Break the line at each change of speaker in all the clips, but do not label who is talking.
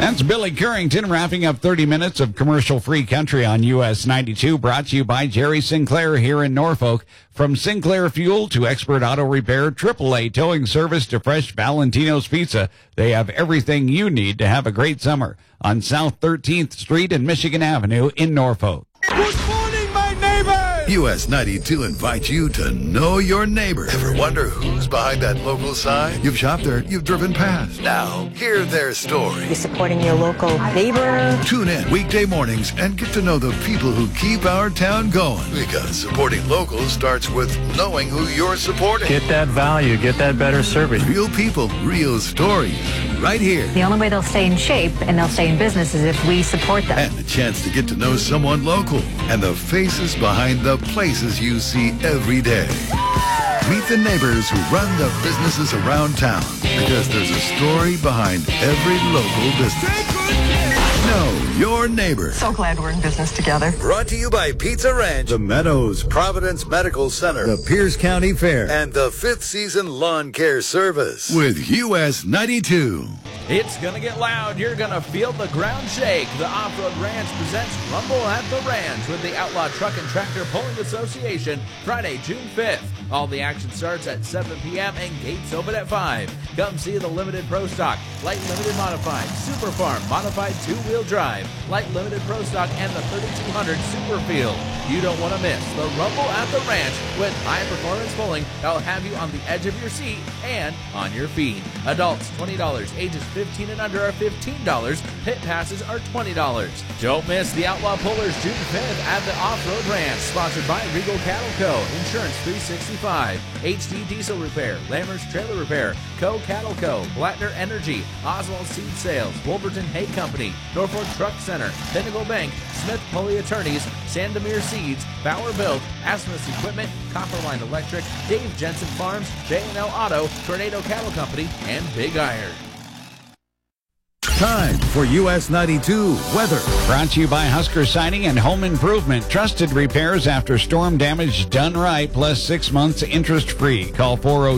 That's Billy Currington wrapping up 30 minutes of commercial-free country on US 92, brought to you by Jerry Sinclair here in Norfolk. From Sinclair Fuel to expert auto repair, AAA towing service to fresh Valentino's Pizza, they have everything you need to have a great summer on South 13th Street and Michigan Avenue in Norfolk.
Good morning, my neighbor!
US 92 invites you to know your neighbor. Ever wonder who's behind that local sign? You've shopped there, you've driven past. Now, hear their story.
You're supporting your local neighbor.
Tune in weekday mornings and get to know the people who keep our town going. Because supporting local starts with knowing who you're supporting.
Get that value, get that better service.
Real people, real stories, right here.
The only way they'll stay in shape and they'll stay in business is if we support them.
And a chance to get to know someone local and the faces behind the places you see every day. Meet the neighbors who run the businesses around town, because there's a story behind every local business. Know your neighbor.
So glad we're in business together.
Brought to you by Pizza Ranch, The Meadows, Providence Medical Center, the Pierce County Fair, and the 5th Season Lawn Care Service. With US 92.
It's going to get loud. You're going to feel the ground shake. The Off-Road Ranch presents Rumble at the Ranch with the Outlaw Truck and Tractor Pulling Association, Friday, June 5th. All the action starts at 7 p.m. and gates open at 5. Come see the Limited Pro Stock, Light Limited Modified, Super Farm Modified 2-Wheel Drive, Light Limited Pro Stock, and the 3200 Super Field. You don't want to miss the Rumble at the Ranch with high-performance pulling that'll have you on the edge of your seat and on your feet. Adults, $20. Ages 15 and under are $15. Pit passes are $20. Don't miss the Outlaw Pullers June 5th at the Off-Road Ranch, sponsored by Regal Cattle Co., Insurance 365, HD Diesel Repair, Lammers Trailer Repair, Co. Cattle Co., Blattner Energy, Oswald Seed Sales, Wolverton Hay Company, Norfolk Truck Center, Pinnacle Bank, Smith Pulley Attorneys, Sandomir Seeds, Bauer Built, Asmus Equipment, Copperline Electric, Dave Jensen Farms, J&L Auto, Tornado Cattle Company, and Big Iron.
Time for US 92 weather.
Brought to you by Husker Siding and Home Improvement. Trusted repairs after storm damage done right, plus 6 months interest-free. Call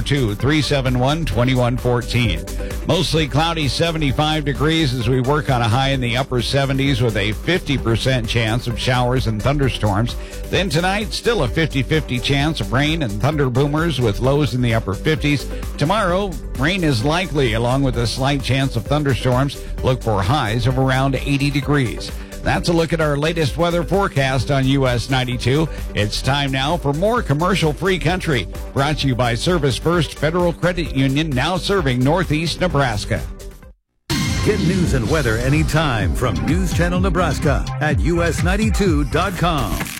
402-371-2114. Mostly cloudy, 75 degrees as we work on a high in the upper 70s with a 50% chance of showers and thunderstorms. Then tonight, still a 50-50 chance of rain and thunder boomers with lows in the upper 50s. Tomorrow, rain is likely along with a slight chance of thunderstorms. Look for highs of around 80 degrees. That's a look at our latest weather forecast on US 92. It's time now for more commercial-free country. Brought to you by Service First Federal Credit Union, now serving Northeast Nebraska.
Get news and weather anytime from News Channel Nebraska at US92.com.